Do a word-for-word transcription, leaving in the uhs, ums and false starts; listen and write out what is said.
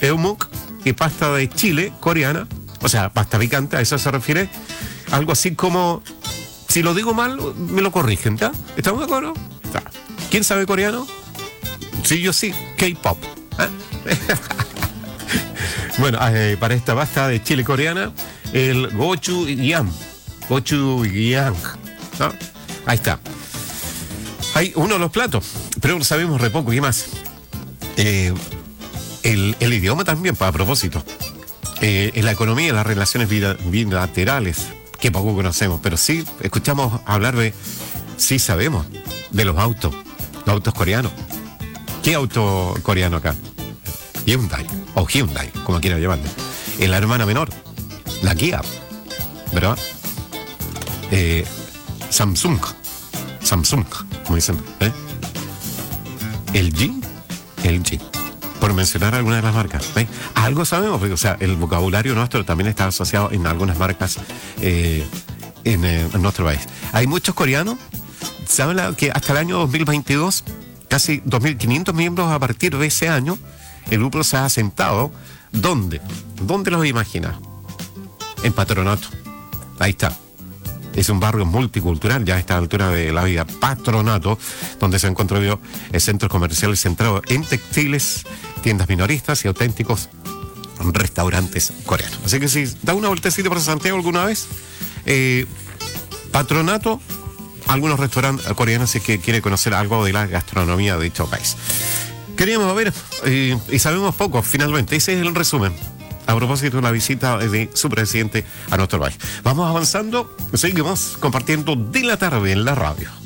eumuk y pasta de chile coreana, o sea, pasta picante, a eso se refiere. Algo así como, si lo digo mal, me lo corrigen, ¿ya? ¿Estamos de acuerdo? ¿Ya? ¿Quién sabe coreano? Sí, yo sí, K-pop. ¿Eh? Bueno, eh, para esta pasta de chile coreana, el gochujang. Gochujang, ¿no? Ahí está. Hay uno de los platos, pero sabemos re poco. ¿Qué más? Eh, el, el idioma también, para propósito. Eh, en la economía, las relaciones bilaterales, que poco conocemos, pero sí escuchamos hablar de, sí sabemos, de los autos, los autos coreanos. ¿Qué auto coreano acá? Hyundai, o Hyundai, como quieran llamarle. En la hermana menor, la Kia, ¿verdad? Eh, Samsung, Samsung, como dicen, ¿eh? L G, L G, por mencionar algunas de las marcas, ¿eh? Algo sabemos, porque, o sea, el vocabulario nuestro también está asociado en algunas marcas eh, en, eh, en nuestro país. Hay muchos coreanos, se habla que hasta el año dos mil veintidós, casi dos mil quinientos miembros a partir de ese año, el grupo se ha asentado. ¿Dónde? ¿Dónde los imaginas? En Patronato. Ahí está. Es un barrio multicultural, ya a esta altura de la vida. Patronato, donde se han construido centros comerciales centrados en textiles, tiendas minoristas y auténticos restaurantes coreanos. Así que si da una vueltecita por Santiago alguna vez, eh, Patronato, algunos restaurantes coreanos, si es que quiere conocer algo de la gastronomía de dicho país. Queríamos ver, eh, y sabemos poco, finalmente. Ese es el resumen, a propósito de la visita de su presidente a nuestro país. Vamos avanzando, seguimos compartiendo de la tarde en la radio.